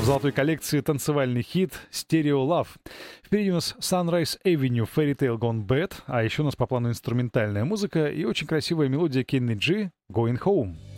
золотой коллекции танцевальный хит «Stereo Love». Впереди у нас Sunrise Avenue, Fairy Tale Gone Bad, а еще у нас по плану инструментальная музыка и очень красивая мелодия Kenny G «Going Home».